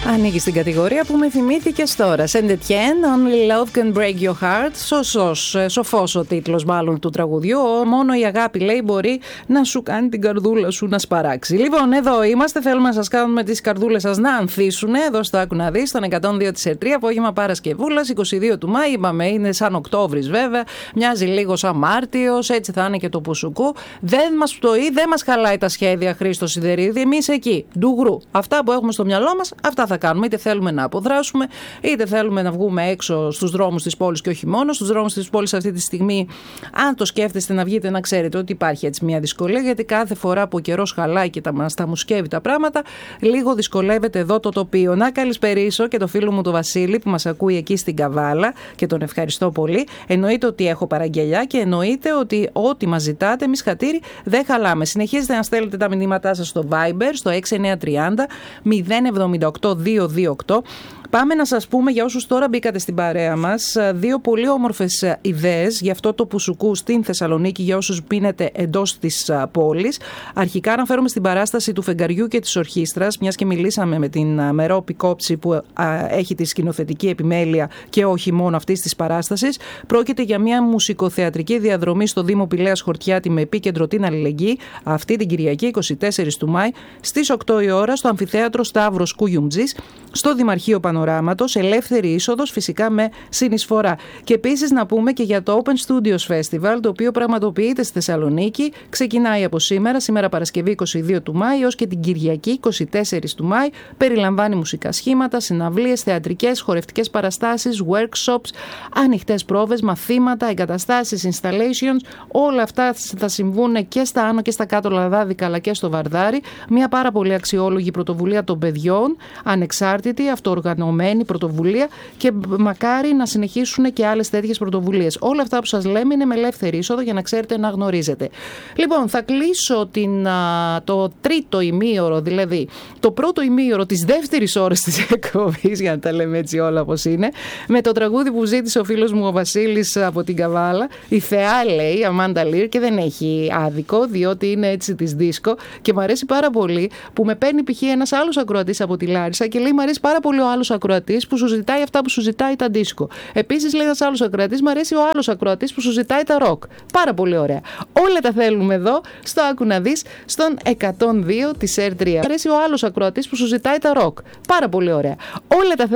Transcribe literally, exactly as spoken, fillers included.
Ανήκει στην κατηγορία που με θυμήθηκες τώρα. Saint Etienne, Only Love Can Break Your Heart. Σωσός, σοφός ο τίτλος μάλλον του τραγουδιού. Μόνο η αγάπη, λέει, μπορεί να σου κάνει την καρδούλα σου να σπαράξει. Λοιπόν, εδώ είμαστε. Θέλουμε να σας κάνουμε τις καρδούλες σας να ανθίσουν. Εδώ στο Άκου να δεις, στον εκατόν δύο της ΕΡΤΡΙ, απόγευμα Παρασκευούλας, είκοσι δύο του Μάη. Είπαμε, είναι σαν Οκτώβρης βέβαια. Μοιάζει λίγο σαν Μάρτιος. Έτσι θα είναι και το Πουσουκού. Δεν μας πτωεί, δεν μας χαλάει τα σχέδια, Χρήστο Σιδερίδη. Εμείς εκεί, ντουγρού. Αυτά που έχουμε στο μυαλό μας, αυτά θα κάνουμε. Είτε θέλουμε να αποδράσουμε, είτε θέλουμε να βγούμε έξω στους δρόμους της πόλης και όχι μόνο. Στους δρόμους της πόλης αυτή τη στιγμή, αν το σκέφτεστε να βγείτε, να ξέρετε ότι υπάρχει έτσι μια δυσκολία, γιατί κάθε φορά που ο καιρός χαλάει και τα, μας τα μουσκεύει τα πράγματα, λίγο δυσκολεύεται εδώ το τοπίο. Να καλησπερίσω και το φίλο μου τον Βασίλη που μας ακούει εκεί στην Καβάλα και τον ευχαριστώ πολύ. Εννοείται ότι έχω παραγγελιά και εννοείται ότι ό,τι μας ζητάτε, εμείς χατήρι δεν χαλάμε. Συνεχίζετε να στέλνετε τα μηνύματά σας στο Viber, στο έξι εννιά τρία μηδέν μηδέν εβδομήντα οκτώ δύο δύο οκτώ. Πάμε να σας πούμε, για όσους τώρα μπήκατε στην παρέα μας, δύο πολύ όμορφες ιδέες για αυτό το Πουσουκού στην Θεσσαλονίκη, για όσους πίνετε εντός της πόλης. Αρχικά αναφέρομαι στην παράσταση του Φεγγαριού και της Ορχήστρας, μιας και μιλήσαμε με την Μερόπη Κόψη που έχει τη σκηνοθετική επιμέλεια και όχι μόνο αυτής της παράστασης. Πρόκειται για μια μουσικοθεατρική διαδρομή στο Δήμο Πηλαίας Χορτιάτη με επίκεντρο την αλληλεγγύη, αυτή την Κυριακή είκοσι τέσσερις του Μάη στις οκτώ η ώρα στο Αμφιθέατρο Σταύρος Κουγιουμτζής, στο Δημαρχείο Πανοράματος, ελεύθερη είσοδος φυσικά με συνεισφορά. Και επίσης να πούμε και για το Open Studios Festival, το οποίο πραγματοποιείται στη Θεσσαλονίκη, ξεκινάει από σήμερα, σήμερα Παρασκευή είκοσι δύο του Μάη, έως και την Κυριακή είκοσι τέσσερις του Μάη, περιλαμβάνει μουσικά σχήματα, συναυλίες, θεατρικές, χορευτικές παραστάσεις, workshops, ανοιχτές πρόβες, μαθήματα, εγκαταστάσεις, installations, όλα αυτά θα συμβούν και στα άνω και στα κάτω λαδάδικα αλλά και στο Βαρδάρι. Μια πάρα πολύ αξιόλογη πρωτοβουλία των παιδιών, ανεξάρτητη, αυτοοργανωμένη πρωτοβουλία και μακάρι να συνεχίσουν και άλλες τέτοιες πρωτοβουλίες. Όλα αυτά που σας λέμε είναι με ελεύθερη είσοδο για να ξέρετε να γνωρίζετε. Λοιπόν, θα κλείσω την, το τρίτο ημίωρο, δηλαδή το πρώτο ημίωρο της δεύτερης ώρας της εκπομπής, για να τα λέμε έτσι όλα όπως είναι, με το τραγούδι που ζήτησε ο φίλος μου ο Βασίλης από την Καβάλα. Η θεά, λέει, Αμάντα Λίρ, και δεν έχει άδικο, διότι είναι έτσι της δίσκο και μου αρέσει πάρα πολύ που με παίρνει π.χ. ένας άλλος ακροατής από τη Λάρισα και λέει: μου αρέσει πάρα πολύ ο άλλος ακροατής που σου ζητάει αυτά που σου ζητάει τα δίσκο. Επίσης, λέει ένας άλλος ακροατής: μου αρέσει ο άλλος ακροατής που σου ζητάει τα ροκ. Πάρα πολύ ωραία. Όλα τα θέλουμε εδώ, στο Άκου να δεις, στον εκατόν δύο της ΕΡΤΡΙ. Μου αρέσει ο άλλος ακροατής που σου ζητάει τα ροκ. Πάρα πολύ ωραία. Όλα τα